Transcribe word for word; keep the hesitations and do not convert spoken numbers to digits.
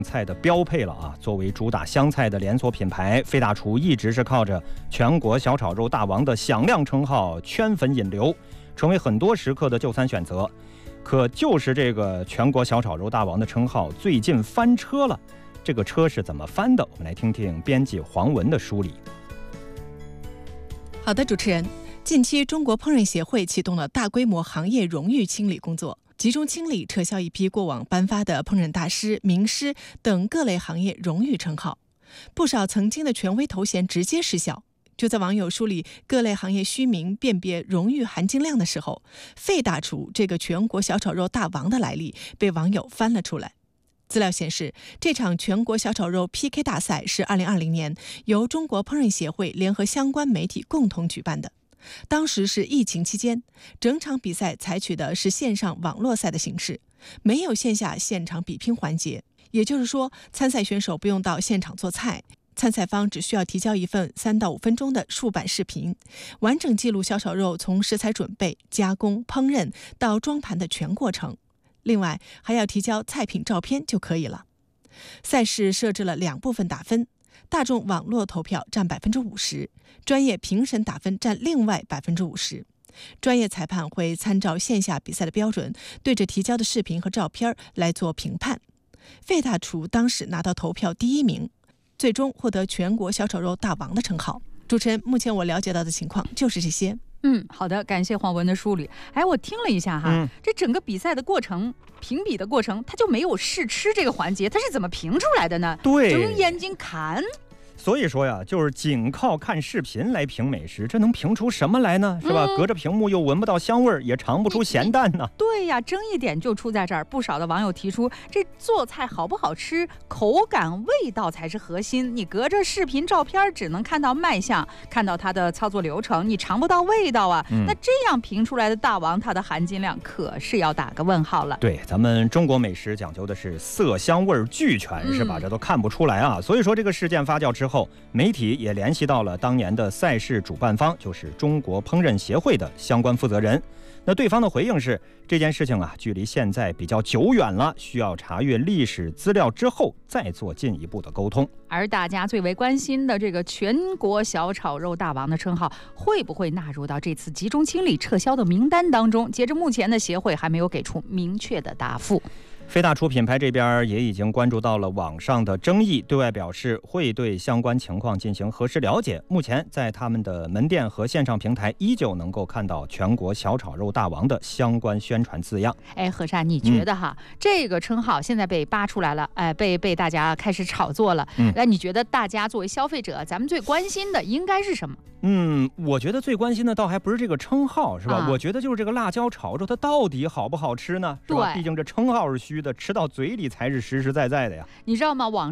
菜的标配了啊！作为主打湘菜的连锁品牌，费大厨一直是靠着全国小炒肉大王的响亮称号圈粉引流，成为很多食客的就餐选择。可就是这个全国小炒肉大王的称号最近翻车了，这个车是怎么翻的？我们来听听编辑黄文的梳理。 好的，主持人，近期中国烹饪协会启动了大规模行业荣誉清理工作，集中清理撤销一批过往颁发的烹饪大师、名师等各类行业荣誉称号，不少曾经的权威头衔直接失效。就在网友梳理各类行业虚名、辨别荣誉含金量的时候，费大厨这个全国小炒肉大王的来历被网友翻了出来。资料显示，这场全国小炒肉 P K 大赛是二零二零年由中国烹饪协会联合相关媒体共同举办的。当时是疫情期间，整场比赛采取的是线上网络赛的形式，没有线下现场比拼环节。也就是说，参赛选手不用到现场做菜，参赛方只需要提交一份三到五分钟的竖版视频，完整记录小炒肉从食材准备、加工、烹饪到装盘的全过程。另外，还要提交菜品照片就可以了。赛事设置了两部分打分，大众网络投票占百分之五十，专业评审打分占另外百分之五十。专业裁判会参照线下比赛的标准，对着提交的视频和照片来做评判。费大厨当时拿到投票第一名，最终获得全国小炒肉大王的称号。主持人，目前我了解到的情况就是这些。 嗯，好的，感谢黄文的梳理。哎，我听了一下哈，嗯、这整个比赛的过程、评比的过程，它就没有试吃这个环节，它是怎么评出来的呢？ 对， 就用眼睛看。 所以说呀，就是仅靠看视频来评美食，这能评出什么来呢？是吧？嗯、隔着屏幕又闻不到香味儿，也尝不出咸淡呢。 对呀，争议点就出在这儿。不少的网友提出，这做菜好不好吃，口感、味道才是核心。你隔着视频、照片只能看到卖相，看到它的操作流程，你尝不到味道啊。嗯、那这样评出来的大王，它的含金量可是要打个问号了。 对，咱们中国美食讲究的是色香味俱全，是吧？嗯、这都看不出来啊。所以说这个事件发酵之后，后，媒体也联系到了当年的赛事主办方，就是中国烹饪协会的相关负责人。那对方的回应是，这件事情啊，距离现在比较久远了，需要查阅历史资料之后再做进一步的沟通。 而大家最为关心的这个全国小炒肉大王的称号，会不会纳入到这次集中清理撤销的名单当中？截至目前的协会还没有给出明确的答复。 费大厨品牌这边也已经关注到了网上的争议，对外表示会对相关情况进行核实了解。目前在他们的门店和线上平台依旧能够看到全国小炒肉大王的相关宣传字样。 哎，何善，你觉得哈，嗯、这个称号现在被扒出来了，哎，被被大家开始炒作了。嗯，那你觉得大家作为消费者，咱们最关心的应该是什么？ 嗯，我觉得最关心的倒还不是这个称号，是吧？啊、我觉得就是这个辣椒炒肉它到底好不好吃呢？是吧？毕竟这称号是虚的，吃到嘴里才是实实在在的呀。 你知道吗？网